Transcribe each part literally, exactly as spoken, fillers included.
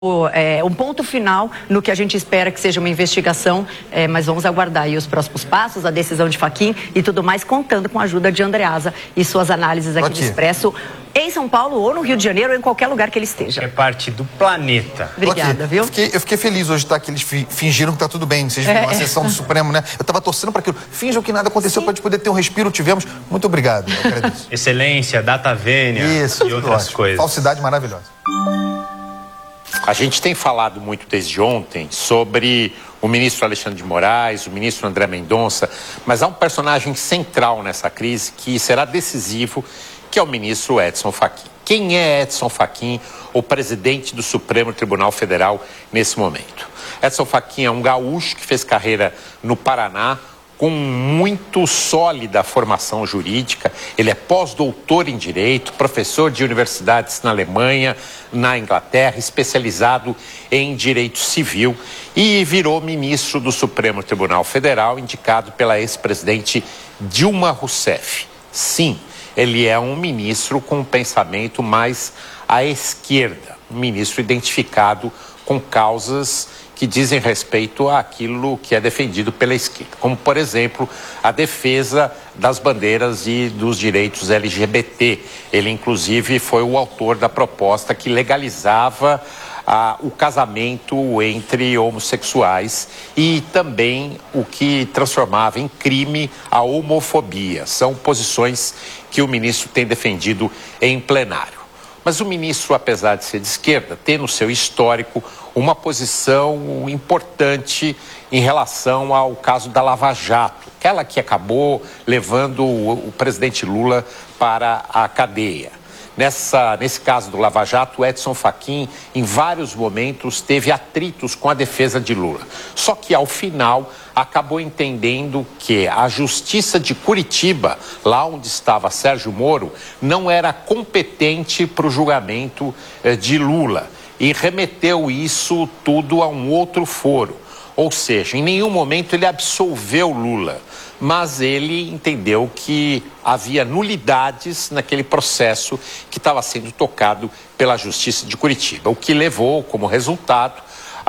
É, um ponto final no que a gente espera que seja uma investigação, é, mas vamos aguardar aí os próximos passos, a decisão de Fachin e tudo mais, contando com a ajuda de Andreasa e suas análises aqui, aqui. do Expresso, em São Paulo ou no Rio de Janeiro ou em qualquer lugar que ele esteja. É parte do planeta. Obrigada, viu? Eu fiquei, eu fiquei feliz hoje, tá? Que eles fingiram que tá tudo bem. Vocês viram é, a sessão é. do Supremo, né? Eu tava torcendo para aquilo. Finjam que nada aconteceu para a gente poder ter um respiro. Tivemos. Muito obrigado. Eu agradeço. Excelência, data vênia Isso, e outras ótimo. coisas. Falsidade maravilhosa. A gente tem falado muito desde ontem sobre o ministro Alexandre de Moraes, o ministro André Mendonça, mas há um personagem central nessa crise que será decisivo, que é o ministro Edson Fachin. Quem é Edson Fachin, o presidente do Supremo Tribunal Federal nesse momento? Edson Fachin é um gaúcho que fez carreira no Paraná, com muito sólida formação jurídica. Ele é pós-doutor em Direito, professor de universidades na Alemanha, na Inglaterra, especializado em Direito Civil e virou ministro do Supremo Tribunal Federal, indicado pela ex-presidente Dilma Rousseff. Sim, ele é um ministro com um pensamento mais à esquerda, um ministro identificado com causas que dizem respeito àquilo que é defendido pela esquerda, como, por exemplo, a defesa das bandeiras e dos direitos L G B T. Ele, inclusive, foi o autor da proposta que legalizava ah, o casamento entre homossexuais e também o que transformava em crime a homofobia. São posições que o ministro tem defendido em plenário. Mas o ministro, apesar de ser de esquerda, tem no seu histórico uma posição importante em relação ao caso da Lava Jato, aquela que acabou levando o, o presidente Lula para a cadeia. Nessa, nesse caso do Lava Jato, Edson Fachin, em vários momentos, teve atritos com a defesa de Lula. Só que, ao final, acabou entendendo que a Justiça de Curitiba, lá onde estava Sérgio Moro, não era competente para o julgamento eh, de Lula e remeteu isso tudo a um outro foro. Ou seja, em nenhum momento ele absolveu Lula, mas ele entendeu que havia nulidades naquele processo que estava sendo tocado pela Justiça de Curitiba, o que levou como resultado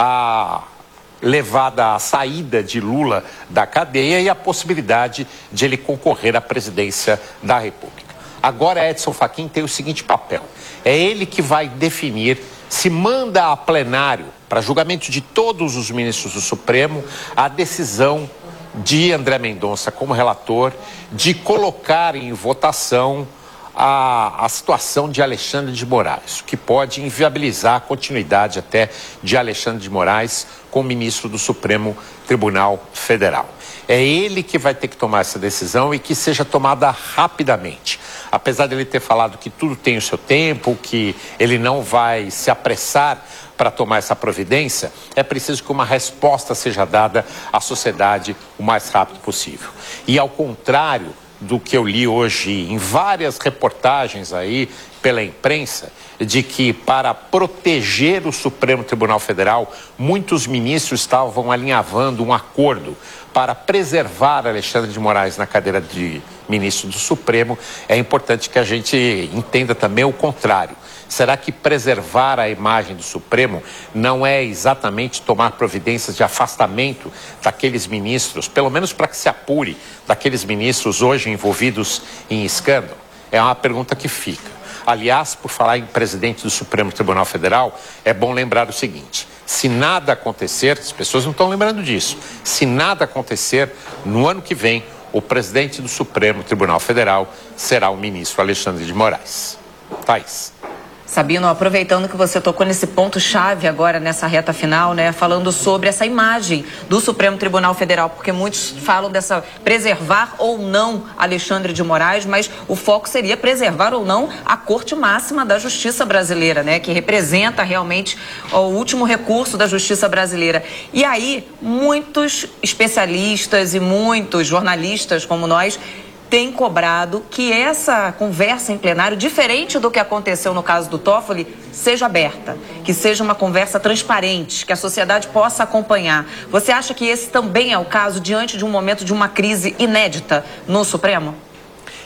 a levada à saída de Lula da cadeia e a possibilidade de ele concorrer à presidência da República. Agora Edson Fachin tem o seguinte papel: é ele que vai definir se manda a plenário, para julgamento de todos os ministros do Supremo, a decisão de André Mendonça como relator de colocar em votação a, a situação de Alexandre de Moraes, o que pode inviabilizar a continuidade até de Alexandre de Moraes como ministro do Supremo Tribunal Federal. É ele que vai ter que tomar essa decisão e que seja tomada rapidamente. Apesar de ele ter falado que tudo tem o seu tempo, que ele não vai se apressar para tomar essa providência, é preciso que uma resposta seja dada à sociedade o mais rápido possível. E ao contrário do que eu li hoje em várias reportagens aí pela imprensa, de que para proteger o Supremo Tribunal Federal, muitos ministros estavam alinhavando um acordo para preservar Alexandre de Moraes na cadeira de ministro do Supremo, é importante que a gente entenda também o contrário. Será que preservar a imagem do Supremo não é exatamente tomar providências de afastamento daqueles ministros, pelo menos para que se apure daqueles ministros hoje envolvidos em escândalo? É uma pergunta que fica. Aliás, por falar em presidente do Supremo Tribunal Federal, é bom lembrar o seguinte: se nada acontecer, as pessoas não estão lembrando disso, se nada acontecer, no ano que vem, o presidente do Supremo Tribunal Federal será o ministro Alexandre de Moraes. Thaís. Sabino, aproveitando que você tocou nesse ponto-chave agora, nessa reta final, né, falando sobre essa imagem do Supremo Tribunal Federal, porque muitos falam dessa preservar ou não Alexandre de Moraes, mas o foco seria preservar ou não a Corte Máxima da Justiça Brasileira, né, que representa realmente o último recurso da Justiça Brasileira. E aí, muitos especialistas e muitos jornalistas como nós tem cobrado que essa conversa em plenário, diferente do que aconteceu no caso do Toffoli, seja aberta, que seja uma conversa transparente, que a sociedade possa acompanhar. Você acha que esse também é o caso diante de um momento de uma crise inédita no Supremo?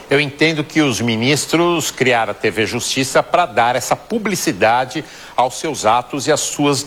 Eu entendo que os ministros criaram a T V Justiça para dar essa publicidade aos seus atos e às suas